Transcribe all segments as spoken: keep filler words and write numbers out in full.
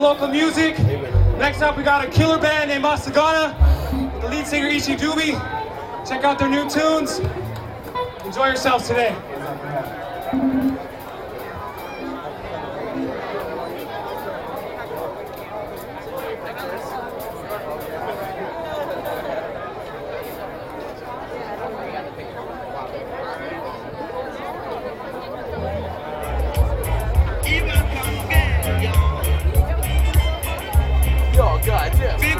Local music. Next up, we got a killer band named Masagana, the lead singer Ichi Dubi. Check out their new tunes. Enjoy yourselves today. Oh, God, yeah. Big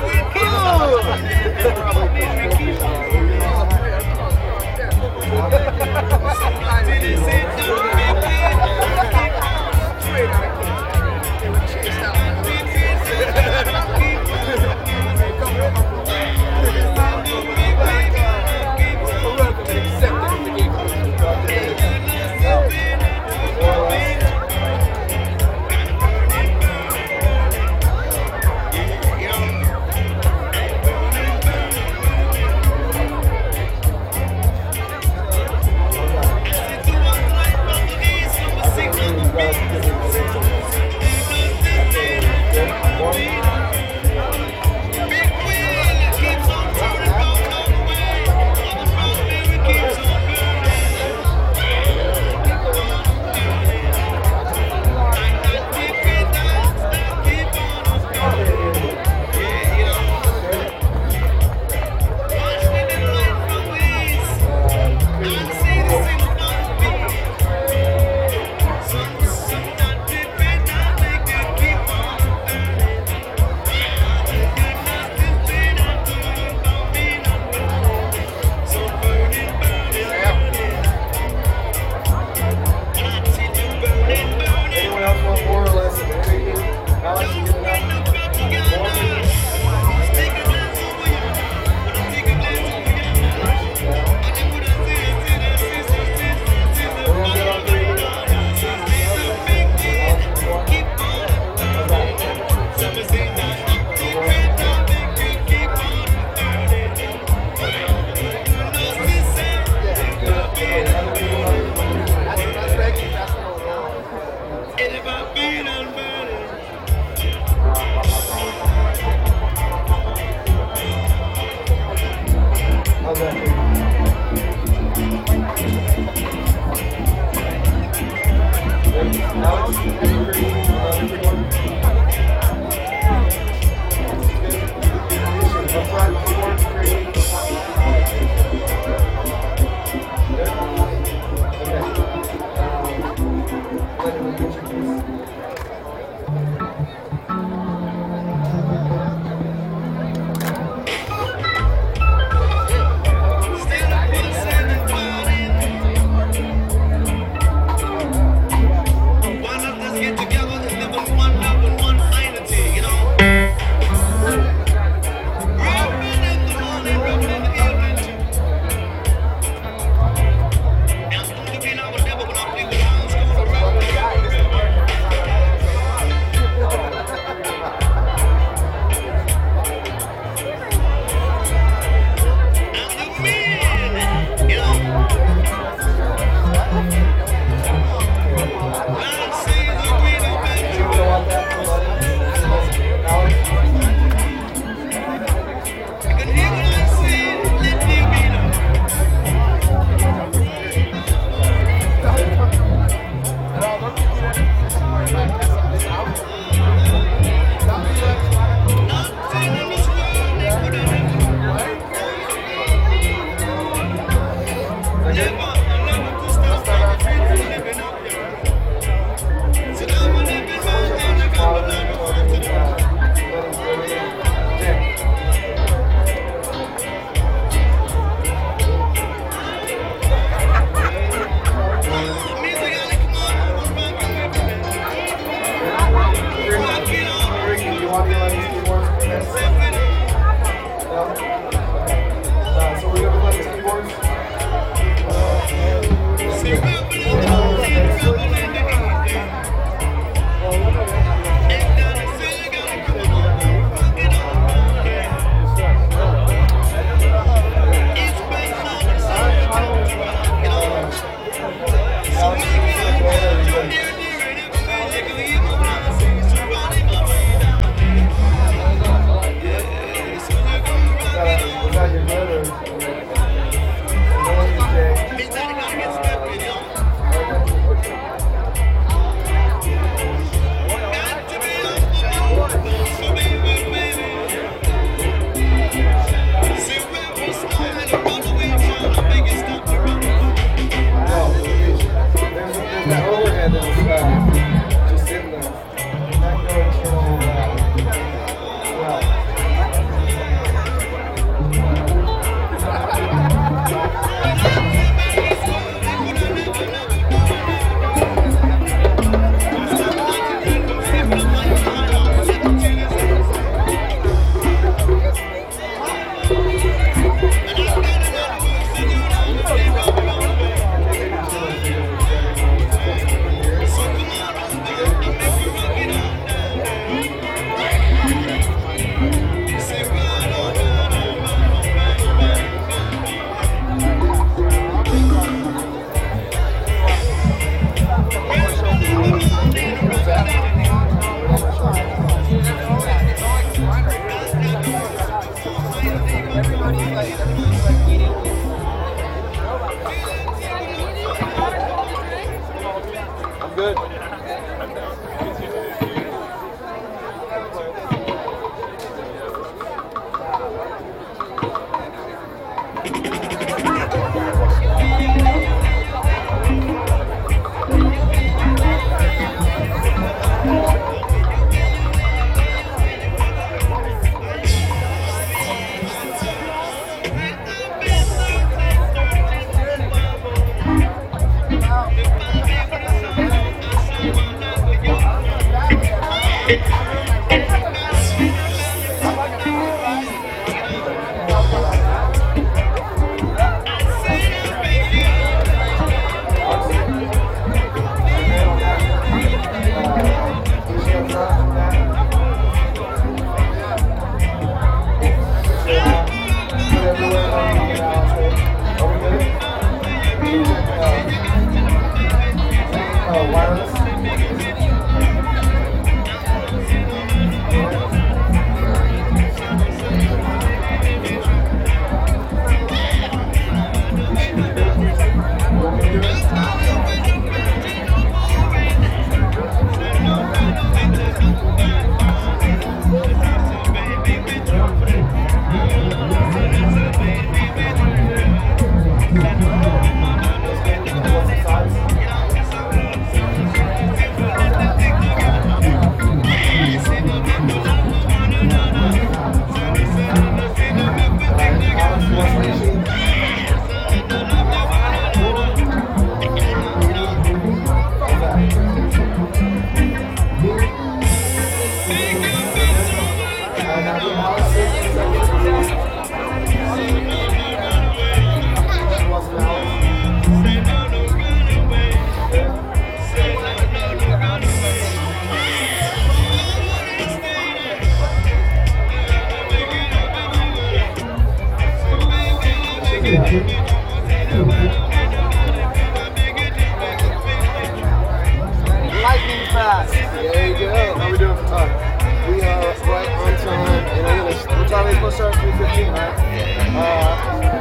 Lightning fast. There you go. How we doing? Uh, we are right on time, and I'm gonna. What time are we supposed to start? three fifteen, right? Uh,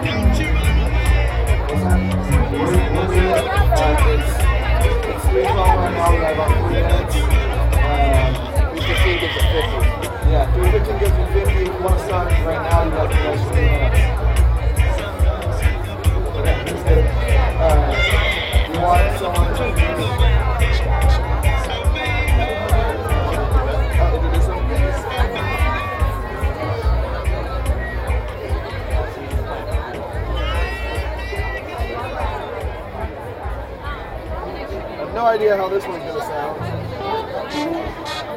what's that? Uh, it's it's three twelve right now. We have about three minutes. Uh, three fifteen gives it fifty. Yeah, three fifteen gives it fifty. If you want to start right now, you got the next three minutes. Uh, you want someone to introduce them? I have no idea how this one's gonna sound.